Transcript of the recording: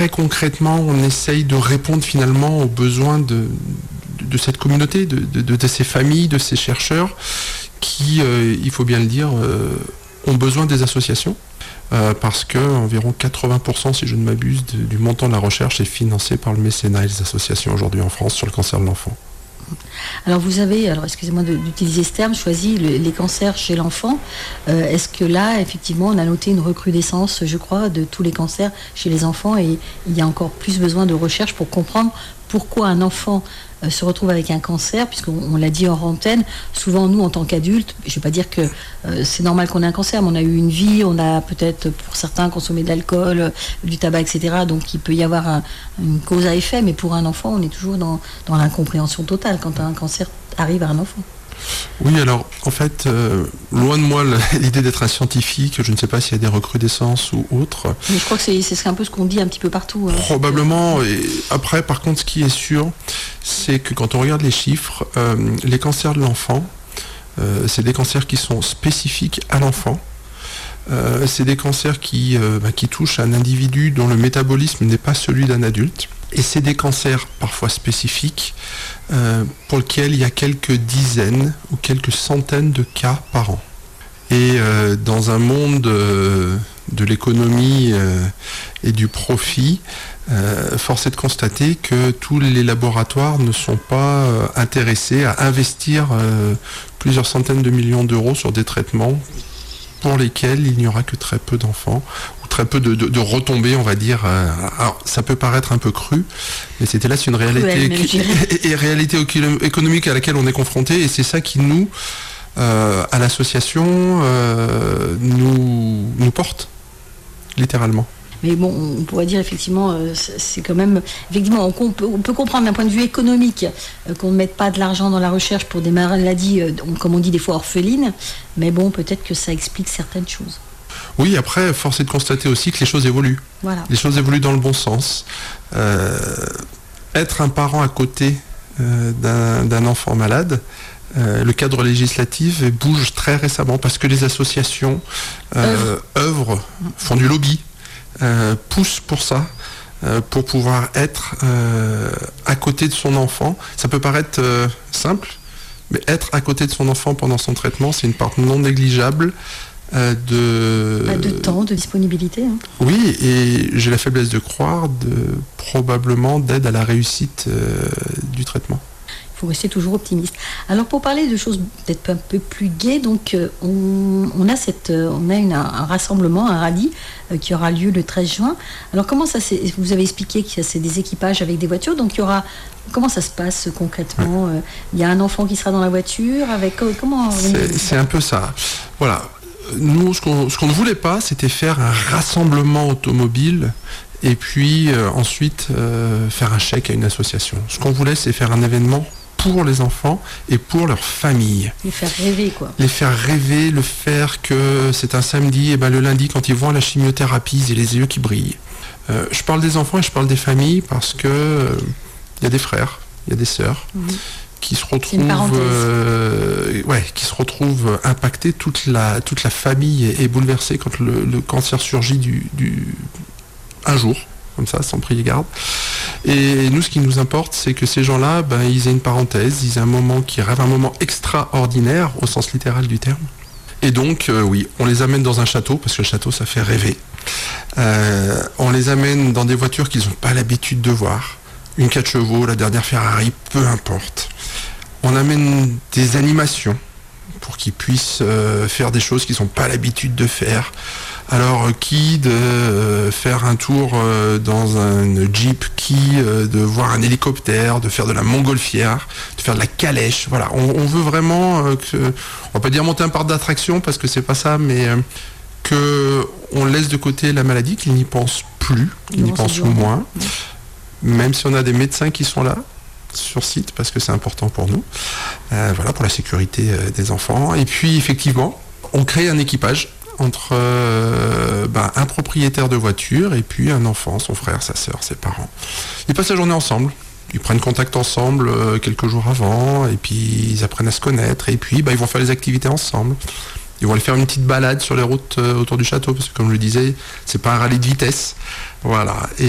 très concrètement, on essaye de répondre finalement aux besoins de cette communauté, de ces familles, de ces chercheurs qui, il faut bien le dire, ont besoin des associations. Parce que environ 80%, si je ne m'abuse, du montant de la recherche est financé par le mécénat et les associations aujourd'hui en France sur le cancer de l'enfant. Alors vous avez, excusez-moi d'utiliser ce terme, choisi les cancers chez l'enfant. Est-ce que là, effectivement, on a noté une recrudescence, je crois, de tous les cancers chez les enfants et il y a encore plus besoin de recherche pour comprendre pourquoi un enfant se retrouve avec un cancer, puisqu'on l'a dit hors antenne, souvent nous en tant qu'adultes, je ne vais pas dire que c'est normal qu'on ait un cancer, mais on a eu une vie, on a peut-être pour certains consommé de l'alcool, du tabac, etc. Donc il peut y avoir une cause à effet, mais pour un enfant, on est toujours dans l'incompréhension totale quand un cancer arrive à un enfant. Oui, alors en fait, loin de moi l'idée d'être un scientifique, je ne sais pas s'il y a des recrudescences ou autres. Mais je crois que c'est un peu ce qu'on dit un petit peu partout. Probablement, et après par contre ce qui est sûr, c'est que quand on regarde les chiffres, les cancers de l'enfant, c'est des cancers qui sont spécifiques à l'enfant. C'est des cancers qui touchent un individu dont le métabolisme n'est pas celui d'un adulte. Et c'est des cancers parfois spécifiques pour lesquels il y a quelques dizaines ou quelques centaines de cas par an. Et dans un monde de l'économie et du profit, force est de constater que tous les laboratoires ne sont pas intéressés à investir plusieurs centaines de millions d'euros sur des traitements pour lesquels il n'y aura que très peu d'enfants, ou très peu de retombées, on va dire. Alors, ça peut paraître un peu cru, mais c'était là, c'est une réalité, et réalité économique à laquelle on est confronté, et c'est ça qui nous, à l'association, nous porte, littéralement. Mais bon, on pourrait dire effectivement, c'est quand même, effectivement, on peut comprendre d'un point de vue économique qu'on ne mette pas de l'argent dans la recherche pour des maladies, comme on dit des fois orphelines, mais bon, peut-être que ça explique certaines choses. Oui, après, force est de constater aussi que les choses évoluent. Voilà. Les choses évoluent dans le bon sens. Être un parent à côté d'un enfant malade, le cadre législatif bouge très récemment parce que les associations œuvrent, font du lobby. Pousse pour ça, pour pouvoir être à côté de son enfant. Ça peut paraître simple, mais être à côté de son enfant pendant son traitement, c'est une part non négligeable de temps, de disponibilité. Hein. Oui, et j'ai la faiblesse de croire probablement d'aide à la réussite du traitement. Il faut rester toujours optimiste. Alors pour parler de choses peut-être un peu plus gaies, donc on a un rassemblement, un rallye qui aura lieu le 13 juin. Alors comment ça vous avez expliqué que c'est des équipages avec des voitures, donc comment ça se passe concrètement? Il y a un enfant qui sera dans la voiture avec comment c'est un peu ça. Voilà. Nous, ce qu'on ne voulait pas, c'était faire un rassemblement automobile et puis ensuite faire un chèque à une association. Ce qu'on voulait, c'est faire un événement pour les enfants et pour leurs familles. Les faire rêver, quoi. Les faire rêver, le faire que c'est un samedi, et le lundi, quand ils vont à la chimiothérapie, ils aient les yeux qui brillent. Je parle des enfants et je parle des familles parce que il y a des frères, il y a des sœurs qui se retrouvent impactés. Toute la famille est bouleversée quand le cancer surgit un jour, comme ça, sans prier garde. Et nous, ce qui nous importe, c'est que ces gens-là, ils aient une parenthèse, ils aient un moment qui rêve, un moment extraordinaire, au sens littéral du terme. Et donc, oui, on les amène dans un château, parce que le château, ça fait rêver. On les amène dans des voitures qu'ils n'ont pas l'habitude de voir. Une 4 chevaux, la dernière Ferrari, peu importe. On amène des animations pour qu'ils puissent faire des choses qu'ils n'ont pas l'habitude de faire. Alors, qui de faire un tour dans un Jeep, de voir un hélicoptère, de faire de la montgolfière, de faire de la calèche. Voilà, on veut vraiment on va pas dire monter un parc d'attractions parce que c'est pas ça, mais qu'on laisse de côté la maladie, qu'ils n'y pensent plus, qu'ils n'y pensent moins. Même si on a des médecins qui sont là sur site parce que c'est important pour nous, voilà, pour la sécurité des enfants. Et puis effectivement, on crée un équipage entre un propriétaire de voiture et puis un enfant, son frère, sa sœur, ses parents. Ils passent la journée ensemble, ils prennent contact ensemble quelques jours avant, et puis ils apprennent à se connaître, et puis ils vont faire les activités ensemble. Ils vont aller faire une petite balade sur les routes autour du château, parce que comme je le disais, c'est pas un rallye de vitesse. Voilà.